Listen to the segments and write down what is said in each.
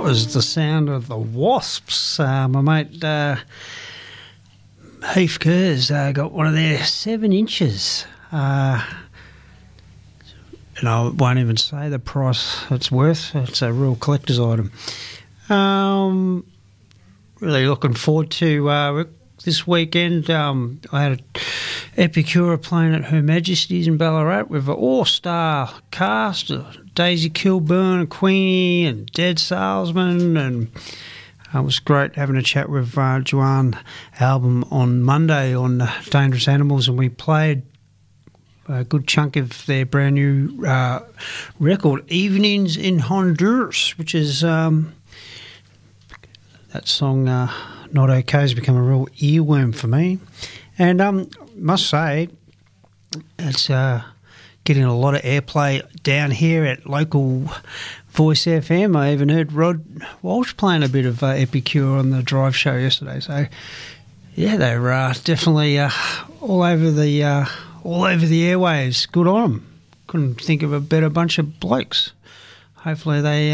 Was the sound of the Wasps. My mate Heath Kerr's got one of their 7 inches. And I won't even say the price it's worth. It's a real collector's item. Really looking forward to this weekend. I had Epicura playing at Her Majesty's in Ballarat with an all-star cast, Daisy Kilburn, Queenie and Dead Salesman, and it was great having a chat with Joanne Album on Monday on Dangerous Animals, and we played a good chunk of their brand new record, Evenings in Honduras, which is that song, Not Okay, has become a real earworm for me. And must say, it's getting a lot of airplay down here at local Voice FM. I even heard Rod Walsh playing a bit of Epicure on the drive show yesterday. So, yeah, they're definitely all over the airwaves. Good on them. Couldn't think of a better bunch of blokes. Hopefully they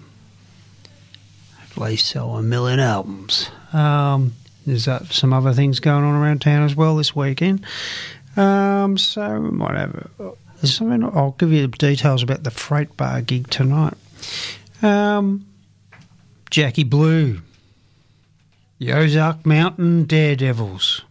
sell 1 million albums. There's some other things going on around town as well this weekend. So we might have something. I'll give you the details about the Freight Bar gig tonight. Jackie Blue, the Ozark Mountain Daredevils.